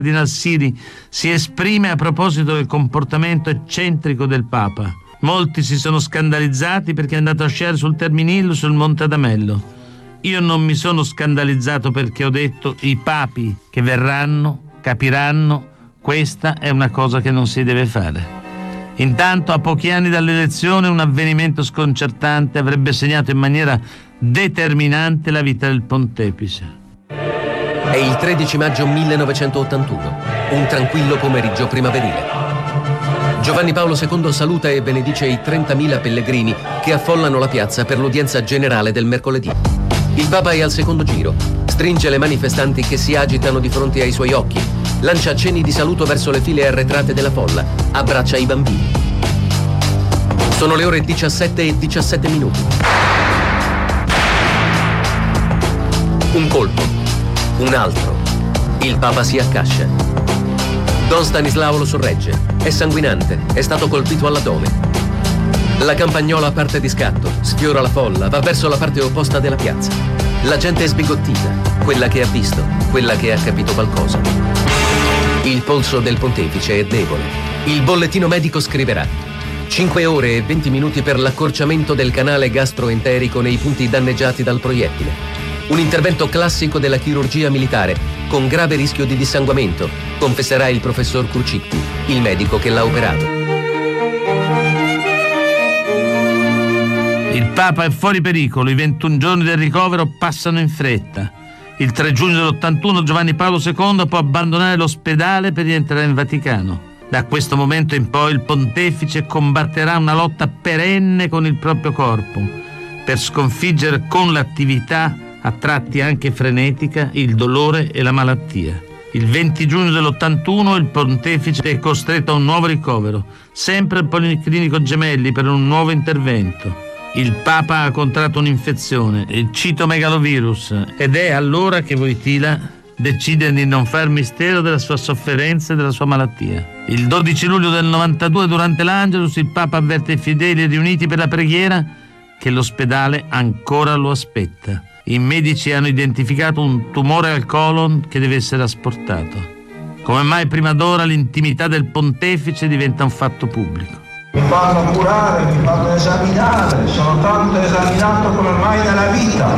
Cardinal Siri si esprime a proposito del comportamento eccentrico del Papa. Molti si sono scandalizzati perché è andato a sciare sul Terminillo, sul Monte Adamello. Io non mi sono scandalizzato perché ho detto: i papi che verranno capiranno, questa è una cosa che non si deve fare. Intanto, a pochi anni dall'elezione, un avvenimento sconcertante avrebbe segnato in maniera determinante la vita del pontefice. È il 13 maggio 1981, un tranquillo pomeriggio primaverile. Giovanni Paolo II saluta e benedice i 30.000 pellegrini che affollano la piazza per l'udienza generale del mercoledì. Il Papa è al secondo giro, stringe le manifestanti che si agitano di fronte ai suoi occhi, lancia cenni di saluto verso le file arretrate della folla, abbraccia i bambini. Sono le ore 17:17. Un colpo. Un altro. Il Papa si accascia. Don Stanislao lo sorregge. È sanguinante. È stato colpito all'addome. La campagnola parte di scatto, sfiora la folla, va verso la parte opposta della piazza. La gente è sbigottita. Quella che ha visto, quella che ha capito qualcosa. Il polso del pontefice è debole. Il bollettino medico scriverà: 5 ore e 20 minuti per l'accorciamento del canale gastroenterico nei punti danneggiati dal proiettile. Un intervento classico della chirurgia militare, con grave rischio di dissanguamento, confesserà il professor Crucitti, il medico che l'ha operato. Il Papa è fuori pericolo, i 21 giorni del ricovero passano in fretta. Il 3 giugno dell'81 Giovanni Paolo II può abbandonare l'ospedale per rientrare in Vaticano. Da questo momento in poi il pontefice combatterà una lotta perenne con il proprio corpo, per sconfiggere con l'attività, a tratti anche frenetica, il dolore e la malattia. Il 20 giugno dell'81 il pontefice è costretto a un nuovo ricovero, sempre al Policlinico Gemelli per un nuovo intervento. Il Papa ha contratto un'infezione, il citomegalovirus, ed è allora che Wojtyla decide di non far mistero della sua sofferenza e della sua malattia. Il 12 luglio del 92, durante l'Angelus, il Papa avverte i fedeli riuniti per la preghiera che l'ospedale ancora lo aspetta. I medici hanno identificato un tumore al colon che deve essere asportato. Come mai prima d'ora l'intimità del pontefice diventa un fatto pubblico. Mi fanno curare, mi fanno esaminare, sono tanto esaminato come mai nella vita.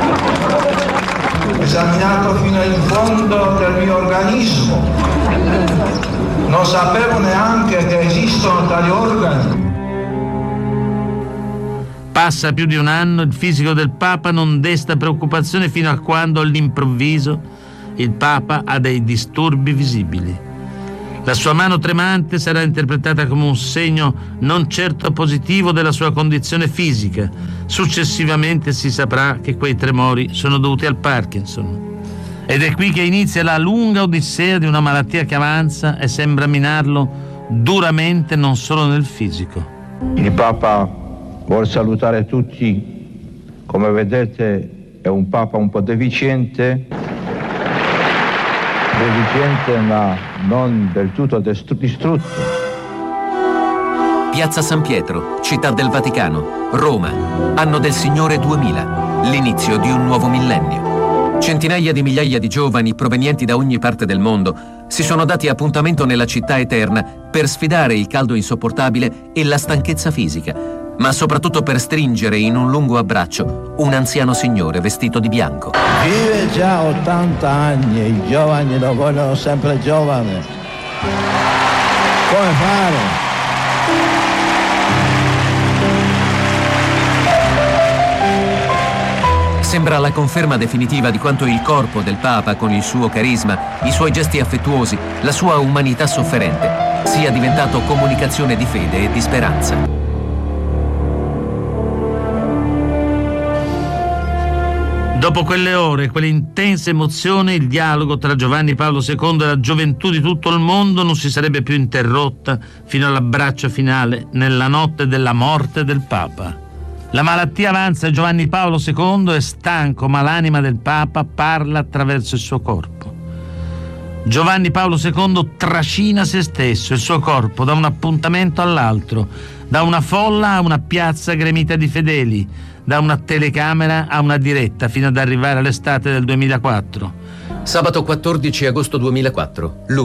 Esaminato fino in fondo del mio organismo. Non sapevo neanche che esistono tali organi. Passa più di un anno, il fisico del Papa non desta preoccupazione fino a quando, all'improvviso, il Papa ha dei disturbi visibili. La sua mano tremante sarà interpretata come un segno non certo positivo della sua condizione fisica. Successivamente si saprà che quei tremori sono dovuti al Parkinson. Ed è qui che inizia la lunga odissea di una malattia che avanza e sembra minarlo duramente non solo nel fisico. Il Papa vuol salutare tutti. Come vedete è un Papa un po' deficiente ma non del tutto distrutto. Piazza San Pietro, città del Vaticano, Roma, anno del Signore 2000, l'inizio di un nuovo millennio. Centinaia di migliaia di giovani provenienti da ogni parte del mondo si sono dati appuntamento nella città eterna per sfidare il caldo insopportabile e la stanchezza fisica, ma soprattutto per stringere in un lungo abbraccio un anziano signore vestito di bianco. Vive già 80 anni e i giovani lo vogliono sempre giovane. Come fare? Sembra la conferma definitiva di quanto il corpo del Papa, con il suo carisma, i suoi gesti affettuosi, la sua umanità sofferente, sia diventato comunicazione di fede e di speranza. Dopo quelle ore, quelle intense emozioni, il dialogo tra Giovanni Paolo II e la gioventù di tutto il mondo non si sarebbe più interrotta fino all'abbraccio finale nella notte della morte del Papa. La malattia avanza e Giovanni Paolo II è stanco, ma l'anima del Papa parla attraverso il suo corpo. Giovanni Paolo II trascina se stesso, il suo corpo, da un appuntamento all'altro, da una folla a una piazza gremita di fedeli, da una telecamera a una diretta, fino ad arrivare all'estate del 2004, Sabato 14 agosto 2004.